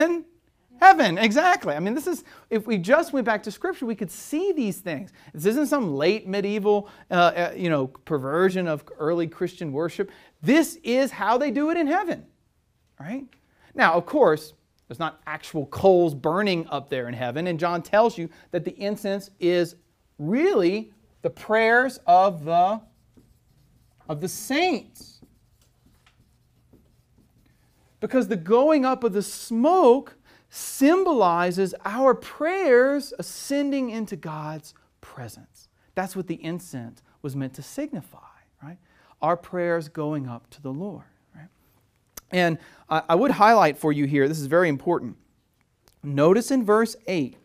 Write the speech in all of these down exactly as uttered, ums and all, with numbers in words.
Heaven, exactly. I mean, this is, if we just went back to Scripture, we could see these things. This isn't some late medieval, uh, uh, you know, perversion of early Christian worship. This is how they do it in heaven, right? Now, of course, there's not actual coals burning up there in heaven, and John tells you that the incense is really the prayers of the, of the saints. Because the going up of the smoke symbolizes our prayers ascending into God's presence. That's what the incense was meant to signify, right? Our prayers going up to the Lord, right? And I, I would highlight for you here, this is very important. Notice in verse eight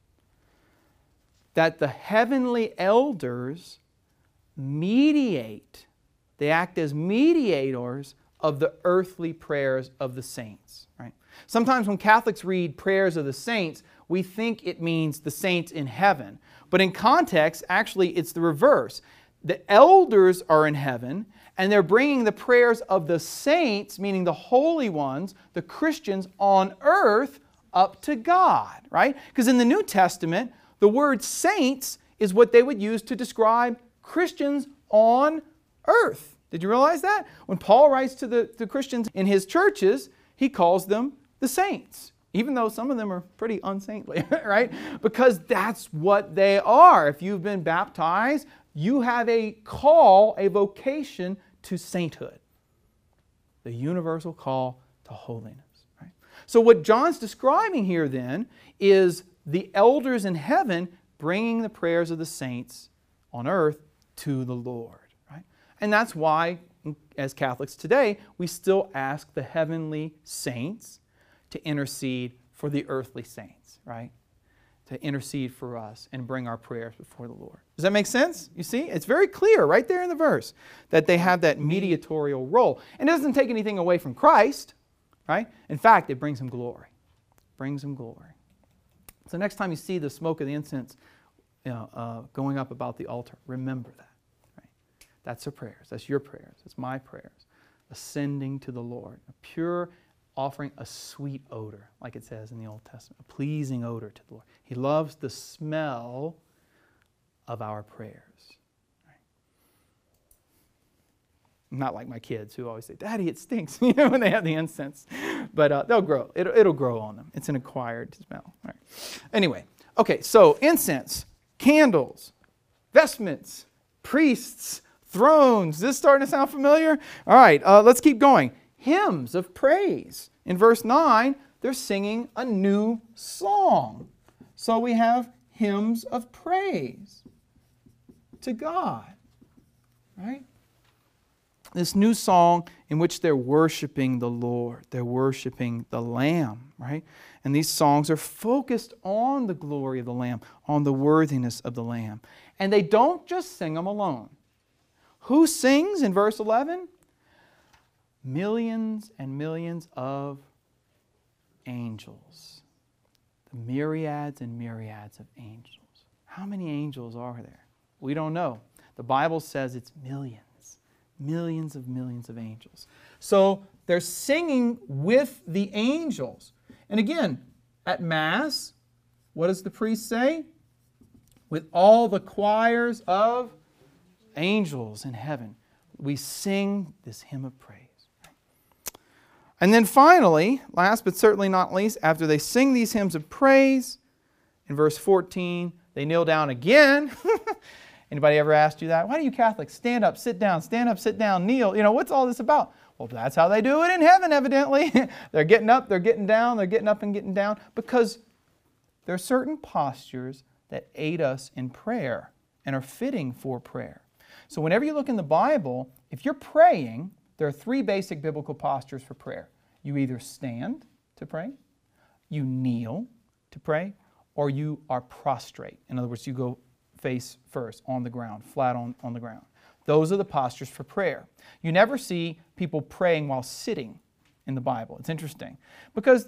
that the heavenly elders mediate, they act as mediators of the earthly prayers of the saints, right? Sometimes when Catholics read prayers of the saints, we think it means the saints in heaven. But in context, actually, it's the reverse. The elders are in heaven, and they're bringing the prayers of the saints, meaning the holy ones, the Christians on earth, up to God, right? Because in the New Testament, the word saints is what they would use to describe Christians on earth. Did you realize that? When Paul writes to the, the Christians in his churches, he calls them the saints, even though some of them are pretty unsaintly, right? Because that's what they are. If you've been baptized, you have a call, a vocation to sainthood. The universal call to holiness, right? So what John's describing here then is the elders in heaven bringing the prayers of the saints on earth to the Lord, right? And that's why, as Catholics today, we still ask the heavenly saints to intercede for the earthly saints, right? To intercede for us and bring our prayers before the Lord. Does that make sense? You see? It's very clear right there in the verse that they have that mediatorial role. And it doesn't take anything away from Christ, right? In fact, it brings Him glory. It brings Him glory. So next time you see the smoke of the incense you know, uh, going up about the altar, remember that. Right? That's their prayers. That's your prayers. That's my prayers. Ascending to the Lord. A pure offering, a sweet odor, like it says in the Old Testament. A pleasing odor to the Lord. He loves the smell of our prayers. Right? Not like my kids who always say, Daddy, it stinks, you know, when they have the incense. But uh, they'll grow. It'll, it'll grow on them. It's an acquired smell. All right. Anyway, okay, so incense, candles, vestments, priests, thrones. Is this starting to sound familiar? All right, uh, let's keep going. Hymns of praise. In verse nine, they're singing a new song. So we have hymns of praise to God, right? This new song in which they're worshiping the Lord. They're worshiping the Lamb, right? And these songs are focused on the glory of the Lamb, on the worthiness of the Lamb. And they don't just sing them alone. Who sings in verse eleven? Millions and millions of angels. The myriads and myriads of angels. How many angels are there? We don't know. The Bible says it's millions. Millions of millions of angels. So they're singing with the angels. And again, at Mass, what does the priest say? With all the choirs of angels in heaven, we sing this hymn of praise. And then finally, last but certainly not least, after they sing these hymns of praise, in verse fourteen, they kneel down again. Anybody ever asked you that? Why do you Catholics stand up, sit down, stand up, sit down, kneel? You know, what's all this about? Well, that's how they do it in heaven, evidently. They're getting up, they're getting down, they're getting up and getting down, because there are certain postures that aid us in prayer and are fitting for prayer. So whenever you look in the Bible, if you're praying, there are three basic biblical postures for prayer. You either stand to pray, you kneel to pray, or you are prostrate. In other words, you go face first on the ground, flat on, on the ground. Those are the postures for prayer. You never see people praying while sitting in the Bible. It's interesting because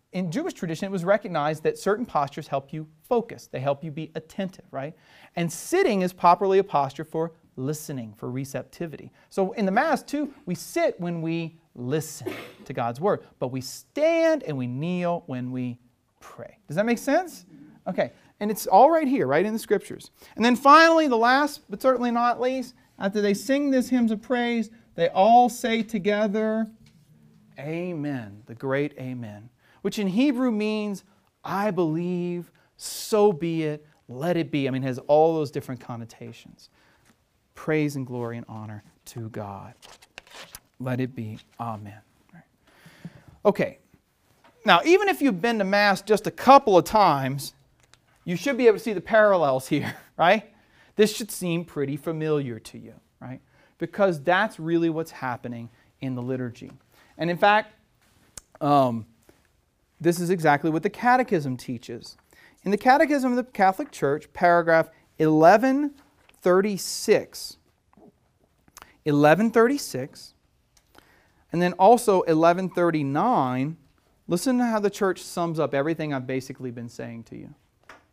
in Jewish tradition, it was recognized that certain postures help you focus. They help you be attentive, right? And sitting is properly a posture for listening, for receptivity. So in the Mass, too, we sit when we listen to God's Word, but we stand and we kneel when we pray. Does that make sense? Okay, and it's all right here, right in the Scriptures. And then finally, the last, but certainly not least, after they sing this hymns of praise, they all say together, Amen, the great Amen, which in Hebrew means, I believe, so be it, let it be. I mean, it has all those different connotations. Praise and glory and honor to God. Let it be. Amen. Okay. Now, even if you've been to Mass just a couple of times, you should be able to see the parallels here, right? This should seem pretty familiar to you, right? Because that's really what's happening in the liturgy. And in fact, um, this is exactly what the Catechism teaches. In the Catechism of the Catholic Church, paragraph eleven thirty-six, eleven thirty-six, and then also eleven thirty-nine, listen to how the Church sums up everything I've basically been saying to you.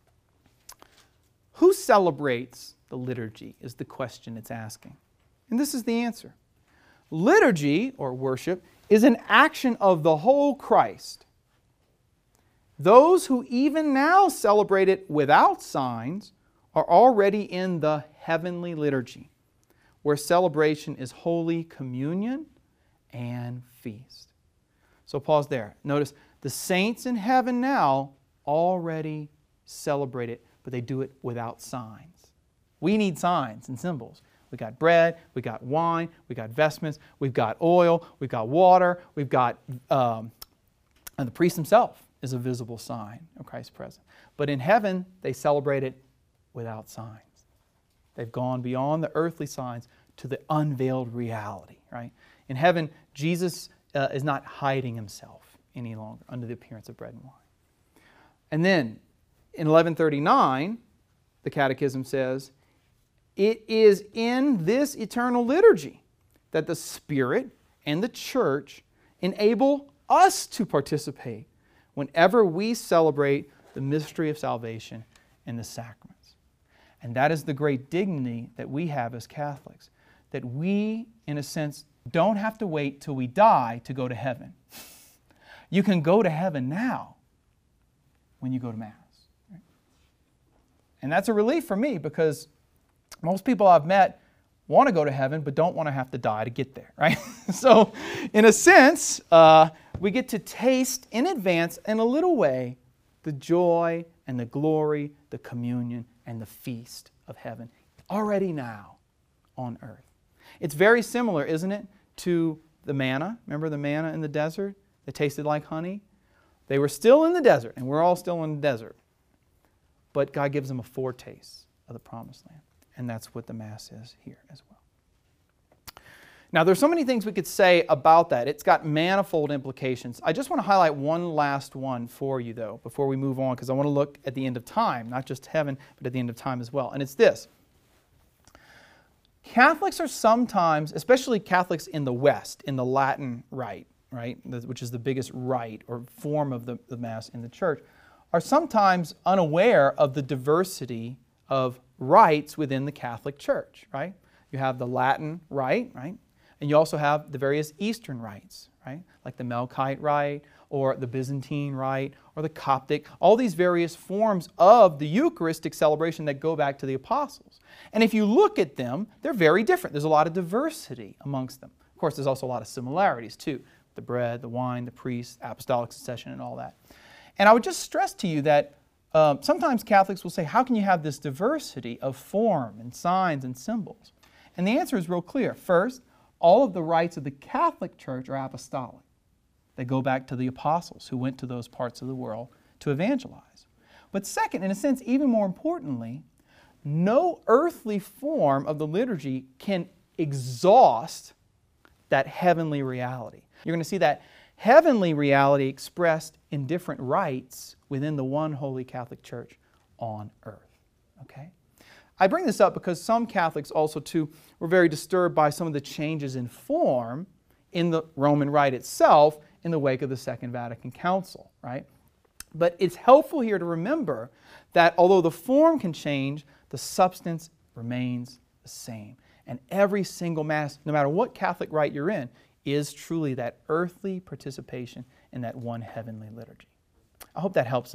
Who celebrates the liturgy is the question it's asking. And this is the answer. Liturgy, or worship, is an action of the whole Christ. Those who even now celebrate it without signs are already in the heavenly liturgy, where celebration is Holy Communion and feast. So pause there. Notice the saints in heaven now already celebrate it, but they do it without signs. We need signs and symbols. We got bread, we got wine, we got vestments, we've got oil, we've got water, we've got, um, and the priest himself is a visible sign of Christ's presence. But in heaven, they celebrate it without signs. They've gone beyond the earthly signs to the unveiled reality, right? In heaven, Jesus uh, is not hiding himself any longer under the appearance of bread and wine. And then in eleven thirty-nine, the Catechism says, it is in this eternal liturgy that the Spirit and the Church enable us to participate whenever we celebrate the mystery of salvation and the sacraments. And that is the great dignity that we have as Catholics, that we, in a sense, don't have to wait till we die to go to heaven. You can go to heaven now when you go to Mass. And that's a relief for me, because most people I've met want to go to heaven but don't want to have to die to get there, right? So in a sense, uh, we get to taste in advance, in a little way, the joy and the glory, the communion and the feast of heaven already now on earth. It's very similar, isn't it, to the manna. Remember the manna in the desert that tasted like honey? They were still in the desert, and we're all still in the desert. But God gives them a foretaste of the promised land. And that's what the Mass is here as well. Now, there's so many things we could say about that. It's got manifold implications. I just want to highlight one last one for you, though, before we move on, because I want to look at the end of time, not just heaven, but at the end of time as well. And it's this. Catholics are sometimes, especially Catholics in the West, in the Latin Rite, right, which is the biggest rite or form of the, the Mass in the Church, are sometimes unaware of the diversity of rites within the Catholic Church, right? You have the Latin Rite, right? And you also have the various Eastern rites, right? Like the Melkite Rite, or the Byzantine Rite, or the Coptic, all these various forms of the Eucharistic celebration that go back to the Apostles. And if you look at them, they're very different. There's a lot of diversity amongst them. Of course, there's also a lot of similarities too. The bread, the wine, the priest, apostolic succession, and all that. And I would just stress to you that um, sometimes Catholics will say, how can you have this diversity of form and signs and symbols? And the answer is real clear. First, all of the rites of the Catholic Church are apostolic. They go back to the apostles who went to those parts of the world to evangelize. But second, in a sense, even more importantly, no earthly form of the liturgy can exhaust that heavenly reality. You're going to see that heavenly reality expressed in different rites within the one holy Catholic Church on earth. Okay? I bring this up because some Catholics also too were very disturbed by some of the changes in form in the Roman Rite itself in the wake of the Second Vatican Council, right? But it's helpful here to remember that although the form can change, the substance remains the same. And every single Mass, no matter what Catholic rite you're in, is truly that earthly participation in that one heavenly liturgy. I hope that helps a